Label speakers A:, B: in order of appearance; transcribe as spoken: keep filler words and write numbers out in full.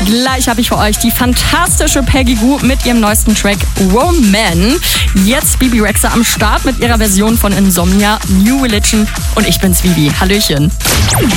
A: Gleich habe ich für euch die fantastische Peggy Gou mit ihrem neuesten Track Roman. Jetzt Bebe Rexha am Start mit ihrer Version von Insomnia, New Religion. Und ich bin's, Vivi. Hallöchen.